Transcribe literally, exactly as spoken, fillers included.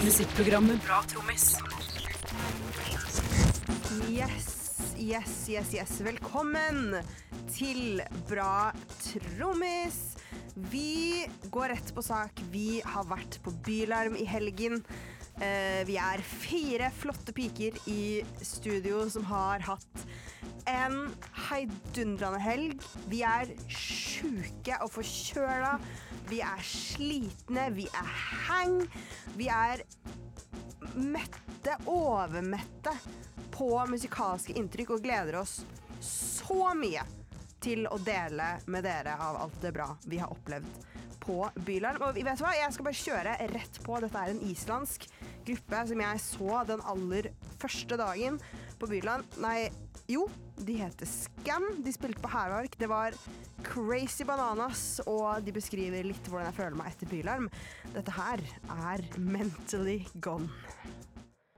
Musikkprogrammet Bra Trommis. Yes, yes, yes, yes. Velkommen til Bra Trommis. Vi går rett på sak. Vi har vært på Bylarm i helgen. Uh, vi er fire flotte piker i studio som har hatt en heidundrende helg. Vi er sjuke og forkjøla. Vi er slitne. Vi er hang. Vi er mette, overmette på musikalske inntrykk og gleder oss så mye til å dele med dere av alt det bra vi har opplevd på Bylarm. Og vet du hva? Jeg skal bare kjøre rett på. Dette er en islandsk gruppe som jeg så den aller første dagen på Bylarm. Nei, jo, de heter Scam. De spilte på Hervark. Det var crazy bananas, og de beskriver litt hvordan jeg føler meg etter Bylarm. Dette her er Mentally Gone.